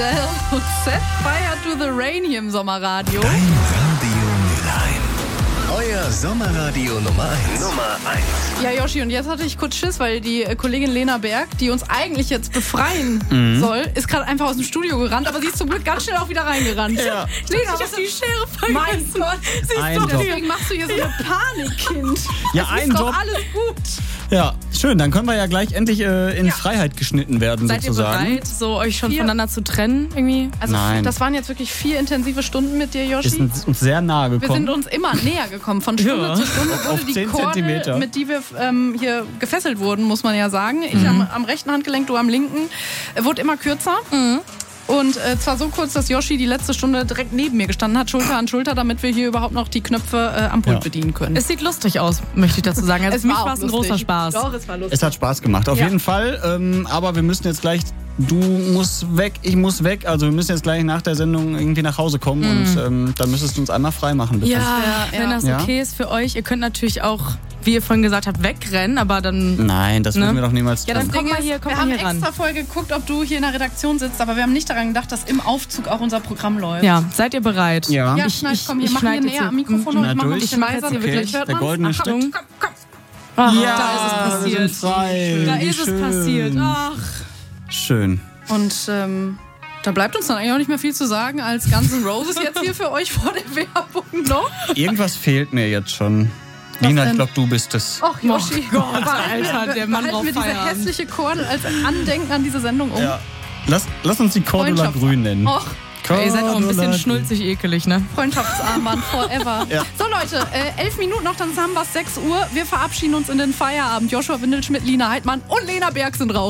Und Set Fire to the Rain hier im Sommerradio. Dein Radio Mülheim. Euer Sommerradio Nummer 1. Ja, Yoshi, und jetzt hatte ich kurz Schiss, weil die Kollegin Lena Berg, die uns eigentlich jetzt befreien soll, ist gerade einfach aus dem Studio gerannt, aber sie ist zum Glück ganz schnell auch wieder reingerannt. Ja. Lena, was ist die Schere vergessen? Mein Gott, deswegen machst du hier so eine Panik, Kind. Ja, das ein ist doch Job. alles gut. Ja, schön. Dann können wir ja gleich endlich in Freiheit geschnitten werden, Seid sozusagen. ihr bereit, so euch schon voneinander zu trennen irgendwie? Also Nein. das waren jetzt wirklich 4 intensive Stunden mit dir, Yoshi. Ist uns sehr nahe Wir gekommen. sind uns immer näher gekommen. Von Stunde zu Stunde Auf wurde die 10 Kordel, Zentimeter. mit die wir hier gefesselt wurden, muss man ja sagen. Ich am rechten Handgelenk, du am linken, wurde immer kürzer. Und zwar so kurz, dass Yoshi die letzte Stunde direkt neben mir gestanden hat, Schulter an Schulter, damit wir hier überhaupt noch die Knöpfe am Pult bedienen können. Es sieht lustig aus, möchte ich dazu sagen. Also für mich war es ein großer Spaß. Doch, es war lustig. Es hat Spaß gemacht, auf jeden Fall. Aber wir müssen jetzt gleich, du musst weg, ich muss weg. Also wir müssen jetzt gleich nach der Sendung irgendwie nach Hause kommen. Und dann müsstest du uns einmal frei machen, bitte. Ja, wenn das okay ist für euch. Ihr könnt natürlich auch, wie ihr vorhin gesagt habt, wegrennen, aber dann... Nein, das würden wir doch niemals tun. Ja, das Komm Ding mal ist, hier, komm wir mal haben hier ran. extra vorher geguckt, ob du hier in der Redaktion sitzt, aber wir haben nicht daran gedacht, dass im Aufzug auch unser Programm läuft. Ja, seid ihr bereit? Ja. Ja, komm, hier, mach hier schneid näher jetzt am Mikrofon und Na, mach noch ein durch. bisschen leiser. Okay. Wirklich, hört Der man's? goldene Ach, Schnitt. komm. Ach, Ja, da ist es passiert. wir sind frei. Da Wie ist schön. es passiert. Ach. Schön. Und da bleibt uns dann eigentlich auch nicht mehr viel zu sagen, als Guns N' Roses jetzt hier für euch vor der Werbung noch. Irgendwas fehlt mir jetzt schon. Nina, denn? ich glaube, du bist es. Och, Yoshi. Oh Gott, Alter, der Mann braucht Behalten wir diese Feierabend. hässliche Kordel als Andenken an diese Sendung um. Ja. Lass uns die Cordula Freundschaft. Grün nennen. Och, Ihr seid auch ein bisschen Cordula schnulzig ekelig, ne? Freundschaftsarmband forever. Ja. So Leute, 11 Minuten noch, dann haben wir es 6 Uhr. Wir verabschieden uns in den Feierabend. Joshua Windelschmidt, Lina Heidmann und Lena Berg sind raus.